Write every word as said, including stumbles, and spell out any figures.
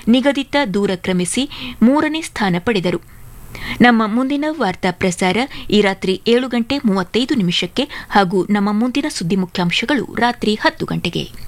ನಿಗದಿತ ದೂರ ಕ್ರಮಿಸಿ ಮೂರನೇ ಸ್ಥಾನ ಪಡೆದರು. ನಮ್ಮ ಮುಂದಿನ ವಾರ್ತಾ ಪ್ರಸಾರ ಈ ರಾತ್ರಿ ಏಳು ಗಂಟೆ ಮೂವತ್ತೈದು ನಿಮಿಷಕ್ಕೆ ಹಾಗೂ ನಮ್ಮ ಮುಂದಿನ ಸುದ್ದಿ ಮುಖ್ಯಾಂಶಗಳು ರಾತ್ರಿ ಹತ್ತು ಗಂಟೆಗೆ.